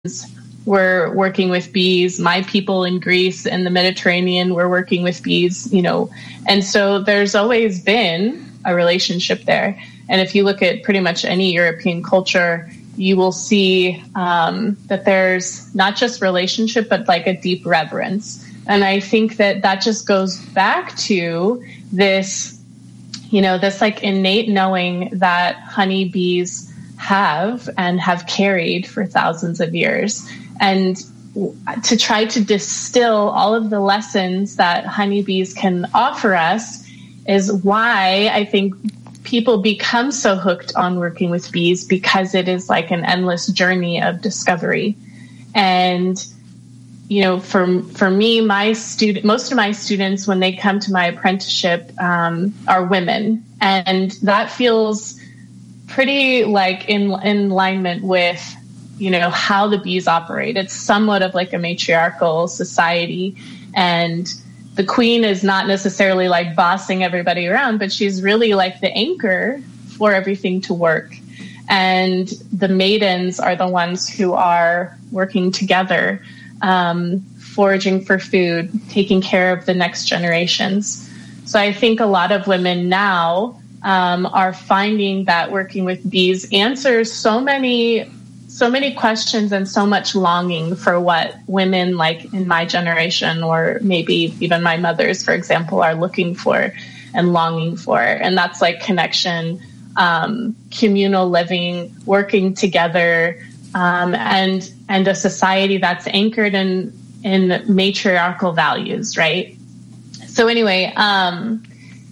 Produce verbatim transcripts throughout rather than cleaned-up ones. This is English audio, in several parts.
were working with bees. My people in Greece and the Mediterranean were working with bees, you know. And so there's always been a relationship there. And if you look at pretty much any European culture, you will see um, that there's not just relationship, but like a deep reverence. And I think that that just goes back to this, you know, this like innate knowing that honeybees have and have carried for thousands of years. And to try to distill all of the lessons that honeybees can offer us is why I think people become so hooked on working with bees, because it is like an endless journey of discovery. And, you know, for, for me, my student, most of my students, when they come to my apprenticeship, um, are women. And that feels pretty like in, in alignment with, you know, how the bees operate. It's somewhat of like a matriarchal society, and the queen is not necessarily like bossing everybody around, but she's really like the anchor for everything to work. And the maidens are the ones who are working together, um, foraging for food, taking care of the next generations. So I think a lot of women now um, are finding that working with bees answers so many so many questions and so much longing for what women like in my generation, or maybe even my mothers, for example, are looking for and longing for. And that's like connection, um, communal living, working together, um, and and a society that's anchored in in matriarchal values, right? So anyway, um,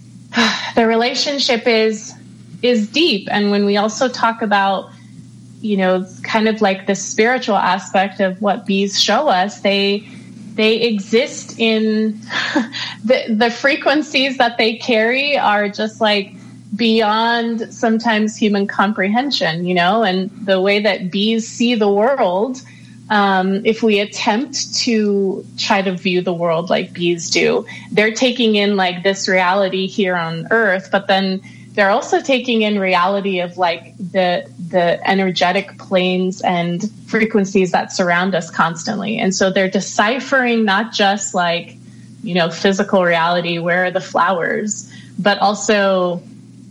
the relationship is is deep. And when we also talk about, you know, kind of like the spiritual aspect of what bees show us, they they exist in the the frequencies that they carry are just like beyond sometimes human comprehension, you know, and the way that bees see the world, um, if we attempt to try to view the world like bees do, they're taking in like this reality here on Earth, but then they're also taking in reality of like the the energetic planes and frequencies that surround us constantly. And so they're deciphering not just like, you know, physical reality, where are the flowers, but also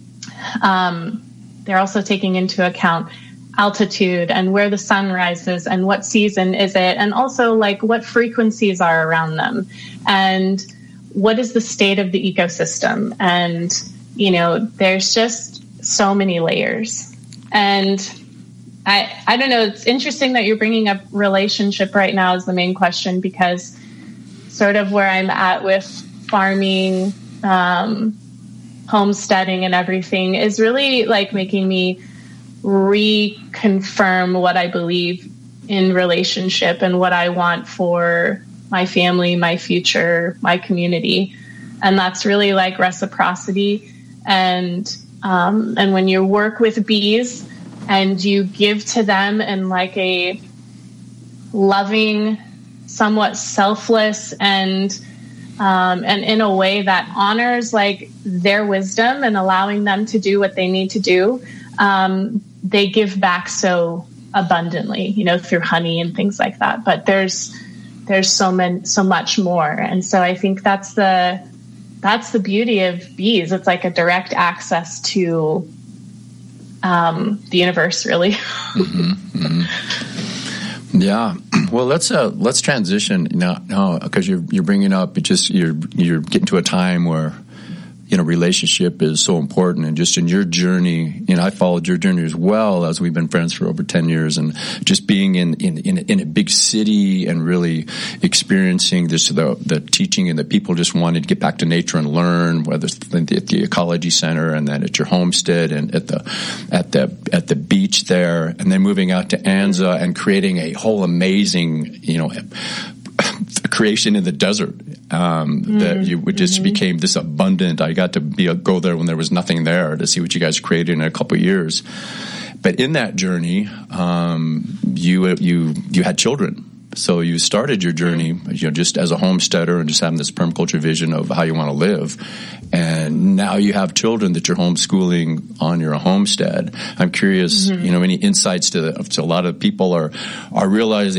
um, they're also taking into account altitude and where the sun rises and what season is it, and also like what frequencies are around them and what is the state of the ecosystem. And you know, there's just so many layers. And I I don't know, it's interesting that you're bringing up relationship right now as the main question, because sort of where I'm at with farming, um, homesteading and everything is really like making me reconfirm what I believe in relationship and what I want for my family, my future, my community. And that's really like reciprocity. And um, and when you work with bees and you give to them in like a loving, somewhat selfless, and um, and in a way that honors like their wisdom and allowing them to do what they need to do, um, they give back so abundantly, you know, through honey and things like that. But there's there's so many, so much more, and so I think that's the That's the beauty of bees. It's like a direct access to um, the universe, really. mm-hmm, mm-hmm. Yeah. Well, let's uh, let's transition now, now, because you're you're bringing up it just you're you're getting to a time where, you know, relationship is so important, and just in your journey, you know, I followed your journey as well, as we've been friends for over ten years, and just being in, in, in, in a big city and really experiencing this, the, the teaching, and the people just wanted to get back to nature and learn, whether it's at the, the ecology center and then at your homestead and at the, at the, at the beach there, and then moving out to Anza and creating a whole amazing, you know, creation in the desert. Um, mm-hmm. That you would just mm-hmm. became this abundant. I got to be a, go there when there was nothing there to see what you guys created in a couple of years. But in that journey, um, you you you had children, So you started your journey, you know, just as a homesteader and just having this permaculture vision of how you want to live. And now you have children that you're homeschooling on your homestead. I'm curious, mm-hmm. you know, any insights to, to a lot of people are, are realizing